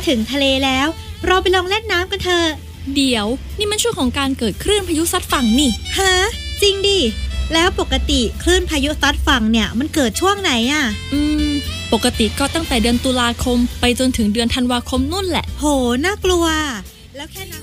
ถึงทะเลแล้วเราไปลองเล่นน้ำกันเถอะเดี๋ยวนี่มันช่วงของการเกิดคลื่นพายุซัดฝั่งนี่ฮะจริงดิแล้วปกติคลื่นพายุซัดฝั่งเนี่ยมันเกิดช่วงไหนอ่ะปกติก็ตั้งแต่เดือนตุลาคมไปจนถึงเดือนธันวาคมนู่นแหละโหน่ากลัวแล้วแค่นั้น